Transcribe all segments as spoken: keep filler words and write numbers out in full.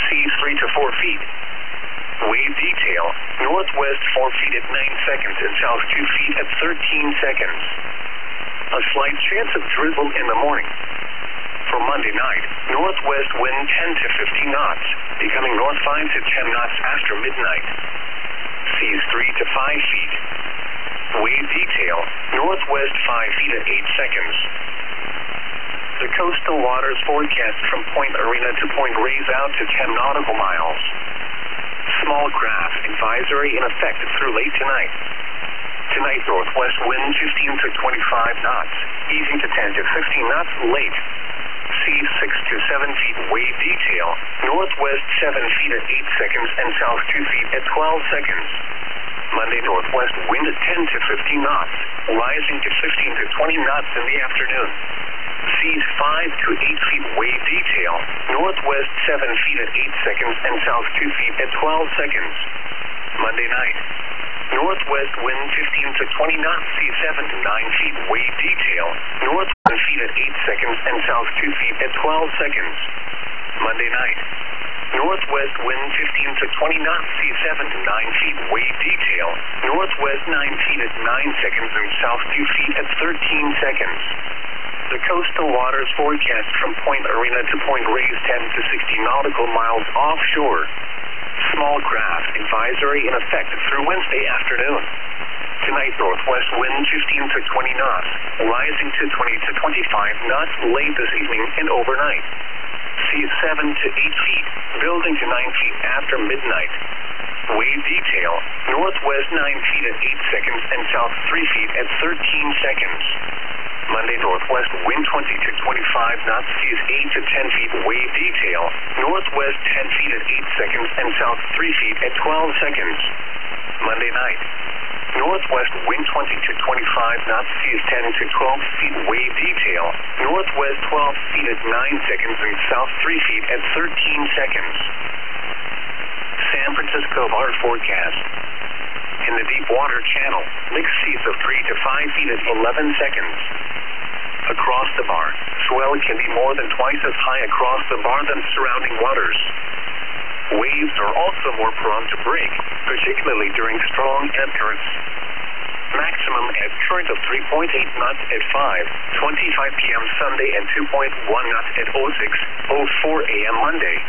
Seas three to four feet. Wave detail, northwest four feet at nine seconds and south two feet at thirteen seconds. A slight chance of drizzle in the morning. For Monday night, northwest wind ten to fifteen knots, becoming north five to ten knots after midnight. Seas three to five feet. Wave detail, northwest five feet at eight seconds. The coastal waters forecast from Point Arena to Point Reyes out to ten nautical miles. Small craft advisory in effect through late tonight. Tonight, northwest wind fifteen to twenty-five knots, easing to ten to fifteen knots late. Seas six to seven feet. Wave detail, northwest seven feet at eight seconds and south two feet at twelve seconds. Monday, northwest wind at ten to fifteen knots, rising to fifteen to twenty knots in the afternoon. Seas five to eight feet. Wave detail, northwest seven feet at eight seconds and south two feet at twelve seconds. Monday night, northwest wind fifteen to twenty knots, seas seven to nine feet. Wave detail, north one feet at eight seconds and south two feet at twelve seconds. Monday night, northwest wind fifteen to twenty knots, seas seven to nine feet. Wave detail, northwest nine feet at nine seconds and south two feet at thirteen seconds. The coastal waters forecast from Point Arena to Point Reyes ten to sixty nautical miles offshore. Small craft advisory in effect through Wednesday afternoon. Tonight, northwest wind fifteen to twenty knots, rising to twenty to twenty-five knots late this evening and overnight. Seas seven to eight feet, building to nine feet after midnight. Wave detail, northwest nine feet at eight seconds and south three feet at thirteen seconds. Monday, northwest wind twenty to twenty-five knots, seas eight to ten feet. Wave detail, northwest ten feet at eight seconds and south three feet at twelve seconds. Monday night, northwest wind twenty to twenty-five knots, seas ten to twelve feet. Wave detail, northwest twelve feet at nine seconds and south three feet at thirteen seconds. San Francisco bar forecast. In the deep water channel, mixed seas of three to five feet at eleven seconds. Across the bar, swell can be more than twice as high across the bar than surrounding waters. Waves are also more prone to break, particularly during strong ebb currents. Maximum ebb current of three point eight knots at five twenty-five p m Sunday and two point one knots at oh six oh four a m Monday.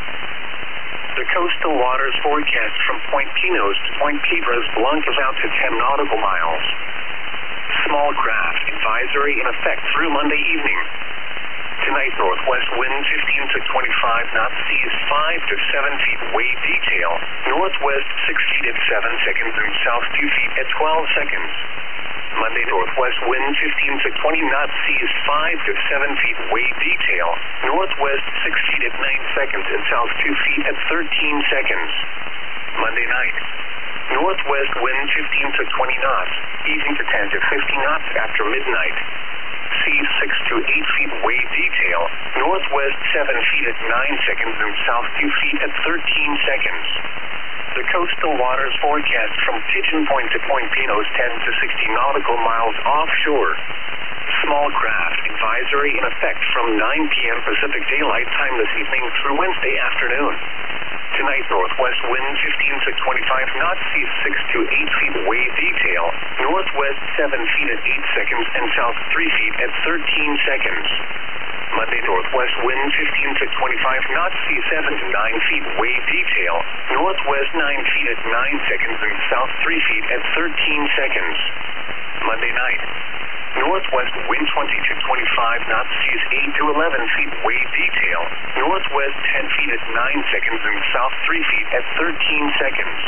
The coastal waters forecast from Point Pinos to Point Piedras Blancas out to ten nautical miles. Small craft advisory in effect through Monday evening. Tonight, northwest wind fifteen to twenty-five knots, seas five to seven feet. Wave detail, northwest six feet at seven seconds and south two feet at twelve seconds. Monday, northwest wind fifteen to twenty knots, seas five to seven feet. Wave detail, northwest six feet at nine seconds and south two feet at thirteen seconds. Monday night, northwest wind fifteen to twenty knots, easing to ten to fifteen knots after midnight. Seas six to eight feet. Wave detail, northwest seven feet at nine seconds and south two feet at thirteen seconds. The coastal waters forecast from Pigeon Point to Point Pinos ten to sixty nautical miles offshore. Small craft advisory in effect from nine p m Pacific Daylight Time this evening through Wednesday afternoon. Tonight, northwest wind fifteen to twenty-five knots, seas six to eight feet. Wave detail, northwest seven feet at eight seconds and south three feet at thirteen seconds. Monday, northwest wind fifteen to twenty-five knots, seas seven to nine feet. Wave detail, northwest nine feet at nine seconds and south three feet at thirteen seconds. Monday night, northwest wind twenty to twenty-five knots, seas eight to eleven feet. Wave detail, northwest ten feet at nine seconds and south three feet at thirteen seconds.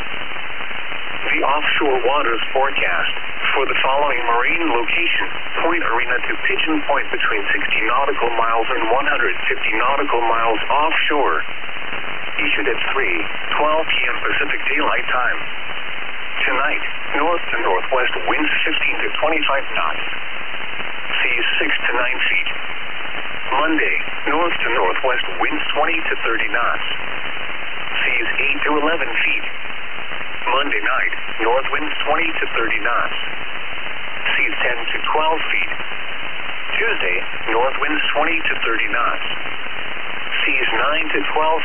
The offshore waters forecast for the following marine location: Point Arena to Pigeon Point between sixty nautical miles and one hundred fifty nautical miles offshore. Issued at three twelve p m Pacific Daylight Time. Tonight, north to northwest winds fifteen to twenty-five knots. Seas six to nine feet. Monday, north to northwest winds twenty to thirty knots. Seas eight to eleven feet. Monday night, north winds twenty to thirty knots. Seas ten to twelve feet. Tuesday, north winds twenty to thirty knots. Seas nine to twelve